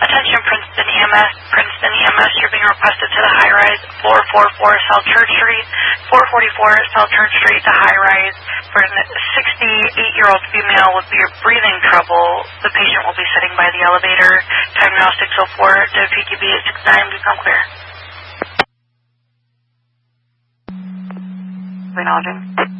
Attention Princeton EMS. Princeton EMS, you're being requested to the high-rise 444 South Church Street. 444 South Church Street, the high-rise. For a 68-year-old female with breathing trouble, the patient will be sitting by the elevator. Time now 6:04. The PQB at 69. Become clear. Acknowledging.